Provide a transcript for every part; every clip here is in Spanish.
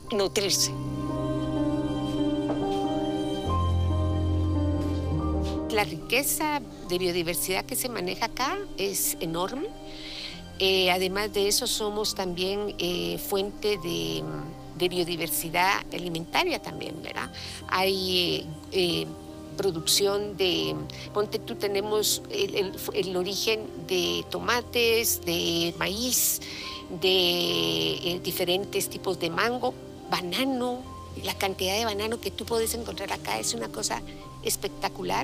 nutrirse. La riqueza de biodiversidad que se maneja acá es enorme. Además de eso, somos también fuente de biodiversidad alimentaria también, ¿verdad? Hay producción de, ponte tú, tenemos el origen de tomates, de maíz, de diferentes tipos de mango, banano. La cantidad de banano que tú puedes encontrar acá es una cosa espectacular.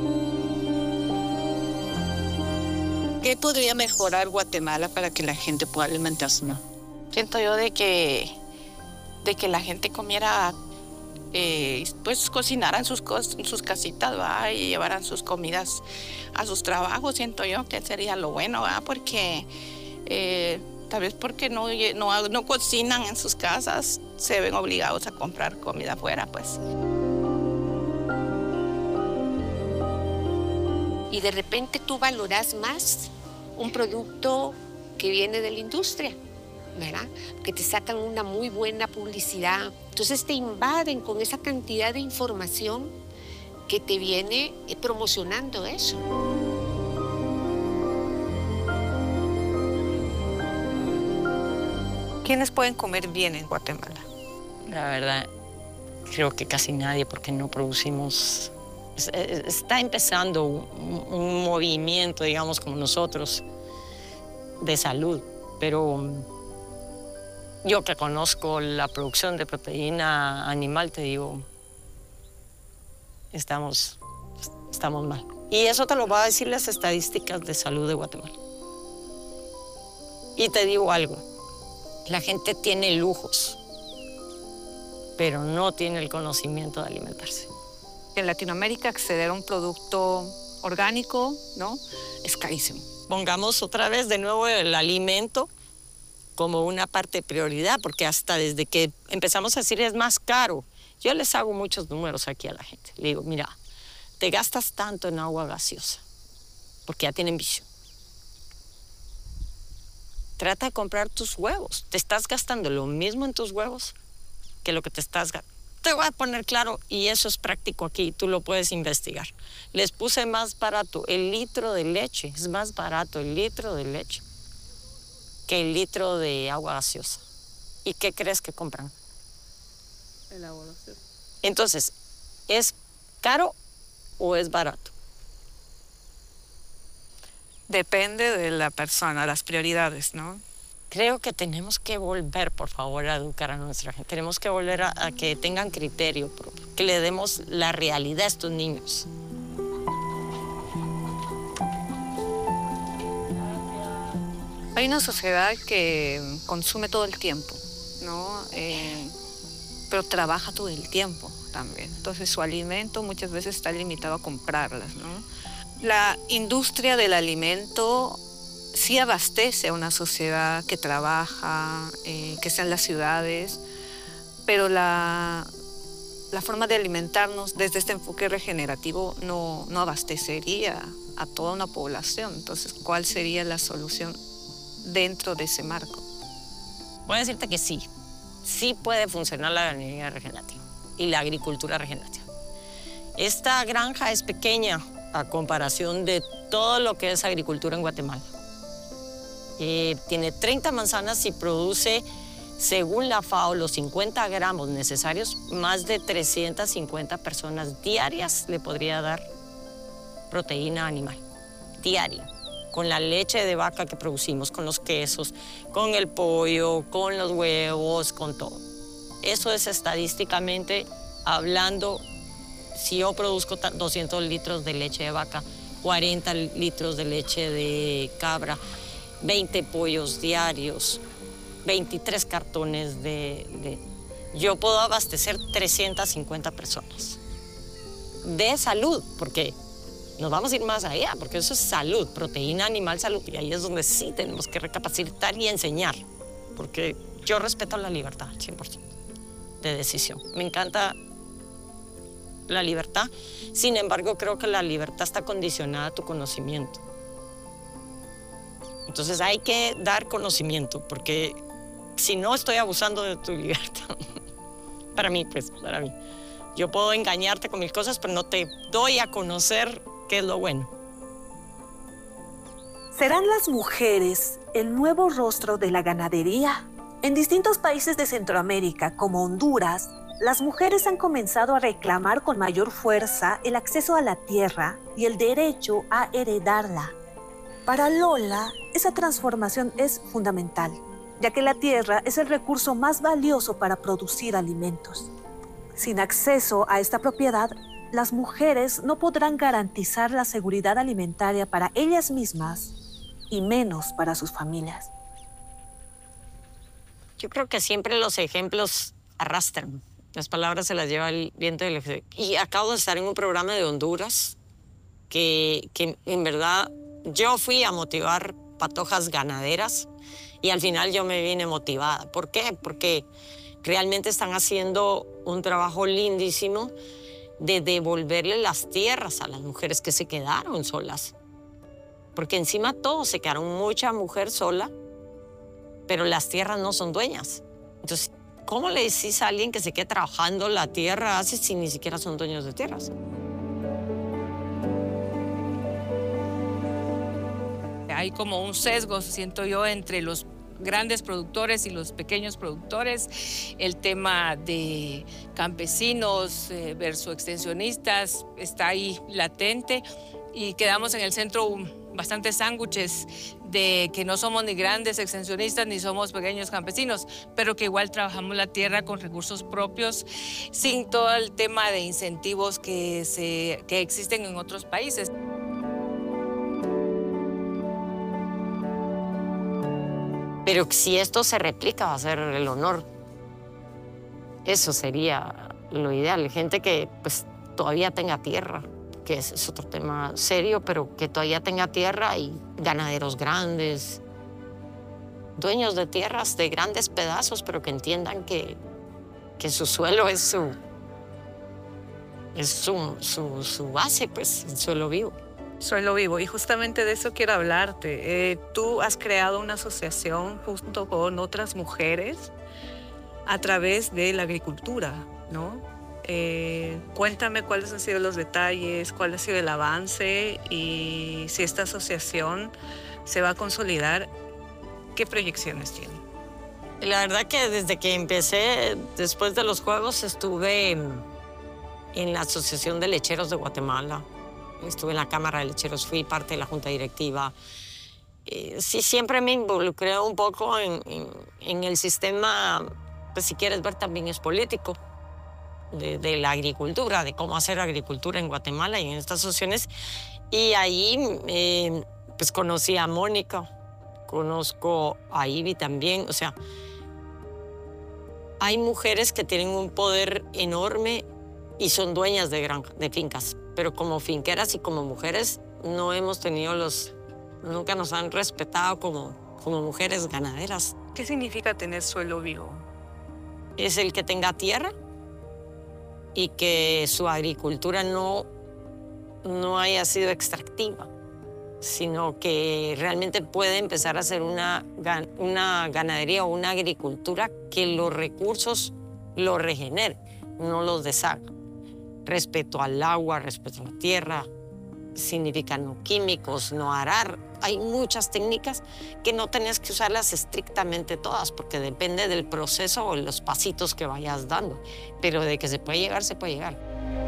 ¿Qué podría mejorar Guatemala para que la gente pueda alimentarse más? Siento yo de que la gente comiera, pues cocinaran sus casitas, ¿va? Y llevaran sus comidas a sus trabajos. Siento yo que sería lo bueno, ¿va? Porque tal vez porque no cocinan en sus casas, se ven obligados a comprar comida afuera, pues. Y de repente tú valoras más un producto que viene de la industria, ¿verdad? Que te sacan una muy buena publicidad. Entonces te invaden con esa cantidad de información que te viene promocionando eso. ¿Quiénes pueden comer bien en Guatemala? La verdad, creo que casi nadie, porque no producimos. Está empezando un movimiento, digamos, como nosotros, de salud, pero yo que conozco la producción de proteína animal, te digo, estamos mal. Y eso te lo va a decir las estadísticas de salud de Guatemala. Y te digo algo, la gente tiene lujos, pero no tiene el conocimiento de alimentarse. En Latinoamérica acceder a un producto orgánico, ¿no?, es carísimo. Pongamos otra vez de nuevo el alimento como una parte de prioridad, porque hasta desde que empezamos a decir es más caro, yo les hago muchos números aquí a la gente. Le digo, mira, te gastas tanto en agua gaseosa, porque ya tienen vicio. Trata de comprar tus huevos. Te estás gastando lo mismo en tus huevos que lo que te estás gastando. Te voy a poner claro, y eso es práctico aquí, tú lo puedes investigar. Les puse más barato el litro de leche, es más barato el litro de leche que el litro de agua gaseosa. ¿Y qué crees que compran? El agua gaseosa. Entonces, ¿es caro o es barato? Depende de la persona, las prioridades, ¿no? Creo que tenemos que volver, por favor, a educar a nuestra gente. Tenemos que volver a que tengan criterio propio, que le demos la realidad a estos niños. Hay una sociedad que consume todo el tiempo, ¿no? Pero trabaja todo el tiempo también. Entonces su alimento muchas veces está limitado a comprarlas, ¿no? La industria del alimento sí abastece a una sociedad que trabaja, que está en las ciudades, pero la forma de alimentarnos desde este enfoque regenerativo no abastecería a toda una población. Entonces, ¿cuál sería la solución dentro de ese marco? Voy a decirte que sí puede funcionar la ganadería regenerativa y la agricultura regenerativa. Esta granja es pequeña a comparación de todo lo que es agricultura en Guatemala. Tiene 30 manzanas y produce, según la FAO, los 50 gramos necesarios, más de 350 personas diarias le podría dar proteína animal, diaria, con la leche de vaca que producimos, con los quesos, con el pollo, con los huevos, con todo. Eso es estadísticamente hablando, si yo produzco 200 litros de leche de vaca, 40 litros de leche de cabra, 20 pollos diarios, 23 cartones yo puedo abastecer 350 personas. De salud, porque nos vamos a ir más allá, porque eso es salud, proteína animal, salud. Y ahí es donde sí tenemos que recapacitar y enseñar, porque yo respeto la libertad, 100% de decisión. Me encanta la libertad, sin embargo, creo que la libertad está condicionada a tu conocimiento. Entonces hay que dar conocimiento, porque si no estoy abusando de tu libertad. Para mí, pues, para mí. Yo puedo engañarte con mil cosas, pero no te doy a conocer qué es lo bueno. ¿Serán las mujeres el nuevo rostro de la ganadería? En distintos países de Centroamérica, como Honduras, las mujeres han comenzado a reclamar con mayor fuerza el acceso a la tierra y el derecho a heredarla. Para Lola, esa transformación es fundamental, ya que la tierra es el recurso más valioso para producir alimentos. Sin acceso a esta propiedad, las mujeres no podrán garantizar la seguridad alimentaria para ellas mismas y menos para sus familias. Yo creo que siempre los ejemplos arrastran. Las palabras se las lleva el viento del eje. Y acabo de estar en un programa de Honduras que en verdad yo fui a motivar patojas ganaderas y al final yo me vine motivada. ¿Por qué? Porque realmente están haciendo un trabajo lindísimo de devolverle las tierras a las mujeres que se quedaron solas. Porque encima todos se quedaron mucha mujer sola, pero las tierras no son dueñas. Entonces, ¿cómo le decís a alguien que se quede trabajando la tierra si ni siquiera son dueños de tierras? Hay como un sesgo, siento yo, entre los grandes productores y los pequeños productores. El tema de campesinos versus extensionistas está ahí latente y quedamos en el centro bastantes sándwiches de que no somos ni grandes extensionistas ni somos pequeños campesinos, pero que igual trabajamos la tierra con recursos propios sin todo el tema de incentivos que existen en otros países. Pero si esto se replica va a ser el honor. Eso sería lo ideal. Gente que pues todavía tenga tierra, que es otro tema serio, pero que todavía tenga tierra y ganaderos grandes, dueños de tierras de grandes pedazos, pero que entiendan que su suelo es su base, pues, el suelo vivo. Suelo vivo, y justamente de eso quiero hablarte. Tú has creado una asociación junto con otras mujeres a través de la agricultura, ¿no? Cuéntame cuáles han sido los detalles, cuál ha sido el avance y si esta asociación se va a consolidar, ¿qué proyecciones tiene? La verdad que desde que empecé, después de los Juegos, estuve en la Asociación de Lecheros de Guatemala. Estuve en la Cámara de Lecheros, fui parte de la Junta Directiva. Sí, siempre me involucré un poco en el sistema, pues si quieres ver también es político, de la agricultura, de cómo hacer agricultura en Guatemala y en estas asociaciones. Y ahí pues conocí a Mónica, conozco a Ivy también. O sea, hay mujeres que tienen un poder enorme y son dueñas de fincas, pero como finqueras y como mujeres no hemos tenido nunca nos han respetado como mujeres ganaderas. ¿Qué significa tener suelo vivo? Es el que tenga tierra y que su agricultura no haya sido extractiva, sino que realmente puede empezar a hacer una ganadería o una agricultura que los recursos los regenere, no los deshaga. Respeto al agua, respeto a la tierra, significa no químicos, no arar. Hay muchas técnicas que no tenés que usarlas estrictamente todas, porque depende del proceso o los pasitos que vayas dando. Pero de que se puede llegar, se puede llegar.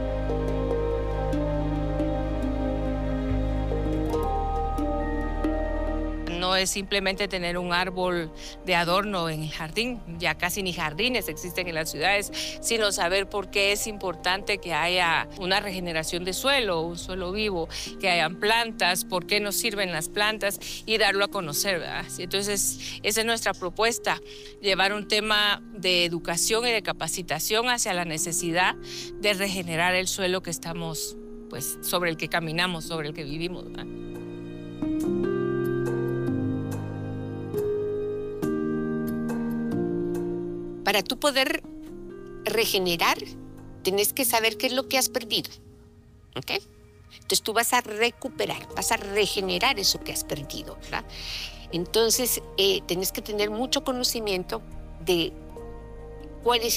No es simplemente tener un árbol de adorno en el jardín, ya casi ni jardines existen en las ciudades, sino saber por qué es importante que haya una regeneración de suelo, un suelo vivo, que hayan plantas, por qué nos sirven las plantas y darlo a conocer, ¿verdad? Entonces, esa es nuestra propuesta, llevar un tema de educación y de capacitación hacia la necesidad de regenerar el suelo que estamos, pues, sobre el que caminamos, sobre el que vivimos, ¿verdad? Para tú poder regenerar, tenés que saber qué es lo que has perdido, ¿ok? Entonces tú vas a recuperar, vas a regenerar eso que has perdido, ¿verdad? Entonces tenés que tener mucho conocimiento de cuál es